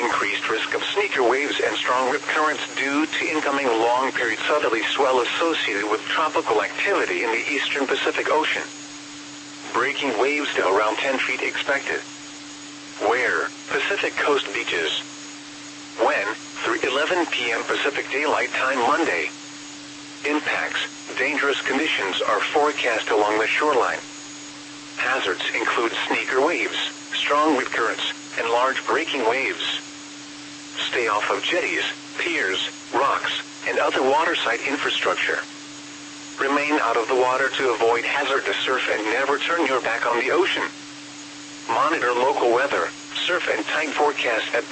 increased risk of sneaker waves and strong rip currents due to incoming long-period southerly swell associated with tropical activity in the eastern Pacific Ocean. Breaking waves to around 10 feet expected. Where? Pacific Coast beaches. When? Through 11 p.m. Pacific Daylight Time Monday. Impacts. Dangerous conditions are forecast along the shoreline. Hazards include sneaker waves, strong rip currents, and large breaking waves. Stay off of jetties, piers, rocks, and other waterside infrastructure. Remain out of the water to avoid hazardous surf and never turn your back on the ocean. Monitor local weather, surf and tide forecast at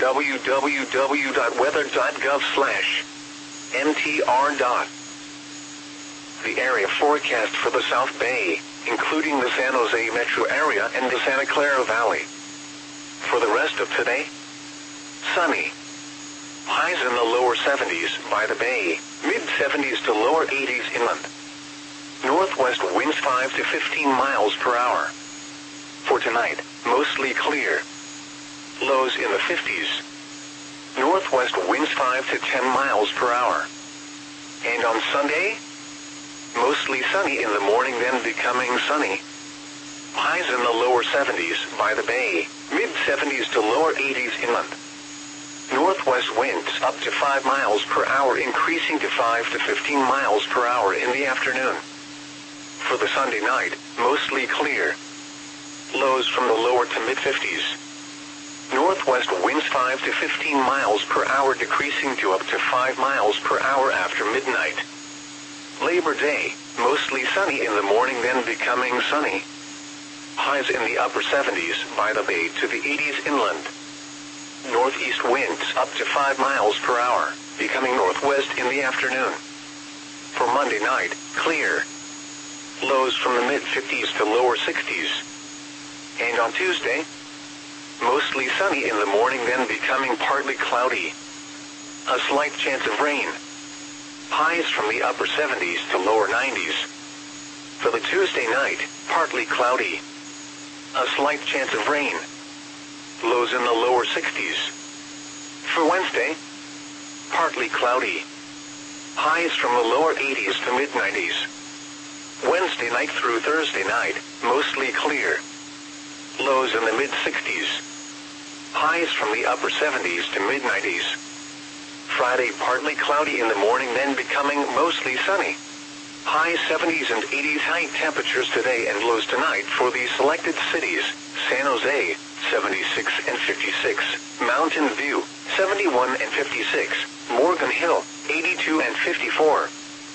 www.weather.gov/mtr. The area forecast for the South Bay, including the San Jose metro area and the Santa Clara Valley. For the rest of today, sunny. Highs in the lower 70s by the bay, mid-70s to lower 80s inland. Northwest winds 5 to 15 miles per hour. For tonight, mostly clear. Lows in the 50s. Northwest winds 5 to 10 miles per hour. And on Sunday, mostly sunny in the morning, then becoming sunny. Highs in the lower 70s by the bay, mid-70s to lower 80s inland. Northwest winds up to 5 miles per hour, increasing to 5 to 15 miles per hour in the afternoon. For the Sunday night, mostly clear. Lows from the lower to mid-50s. Northwest winds 5 to 15 miles per hour, decreasing to up to 5 miles per hour after midnight. Labor Day, mostly sunny in the morning, then becoming sunny. Highs in the upper 70s by the bay to the 80s inland. Northeast winds up to 5 miles per hour, becoming northwest in the afternoon. For Monday night, clear. Lows from the mid-50s to lower 60s. And on Tuesday, mostly sunny in the morning, then becoming partly cloudy. A slight chance of rain. Highs from the upper 70s to lower 90s. For the Tuesday night, partly cloudy. A slight chance of rain. Lows in the lower 60s. For Wednesday, partly cloudy. Highs from the lower 80s to mid-90s. Wednesday night through Thursday night, mostly clear. Lows in the mid-60s. Highs from the upper 70s to mid-90s. Friday partly cloudy in the morning, then becoming mostly sunny. High 70s and 80s high temperatures today and lows tonight for the selected cities: San Jose, 76 and 56, Mountain View, 71 and 56, Morgan Hill, 82 and 54.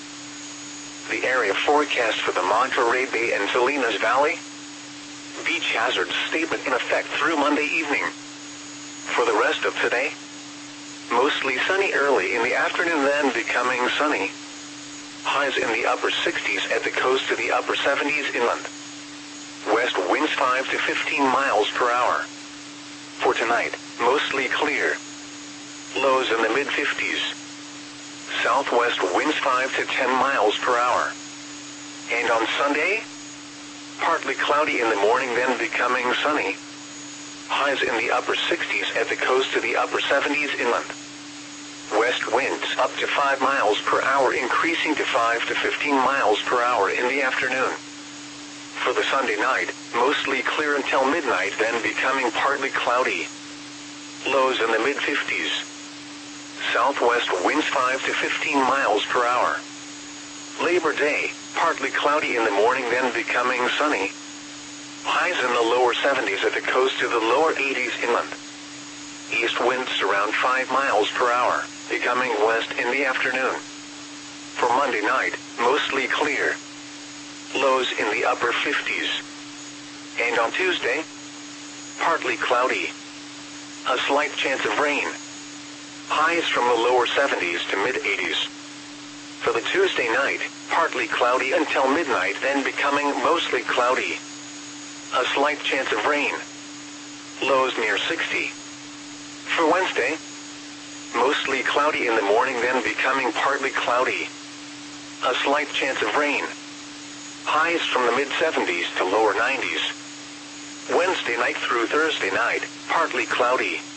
The area forecast for the Monterey Bay and Salinas Valley. Beach hazard statement in effect through Monday evening. For the rest of today, mostly sunny early in the afternoon, then becoming sunny. Highs in the upper 60s at the coast to the upper 70s inland. West winds 5 to 15 miles per hour. For tonight, mostly clear. Lows in the mid-50s. Southwest winds 5 to 10 miles per hour. And on Sunday, partly cloudy in the morning, then becoming sunny. Highs in the upper 60s at the coast to the upper 70s inland. West winds up to 5 miles per hour, increasing to 5 to 15 miles per hour in the afternoon. For the Sunday night, mostly clear until midnight, then becoming partly cloudy. Lows in the mid-50s. Southwest winds 5 to 15 miles per hour. Labor Day, partly cloudy in the morning, then becoming sunny. Highs in the lower 70s at the coast to the lower 80s inland. East winds around 5 miles per hour, becoming west in the afternoon. For Monday night, mostly clear. Lows in the upper 50s. And on Tuesday, partly cloudy. A slight chance of rain. Highs from the lower 70s to mid-80s. For the Tuesday night, partly cloudy until midnight, then becoming mostly cloudy. A slight chance of rain. Lows near 60. For Wednesday, mostly cloudy in the morning, then becoming partly cloudy. A slight chance of rain. Highs from the mid-70s to lower 90s. Wednesday night through Thursday night, partly cloudy.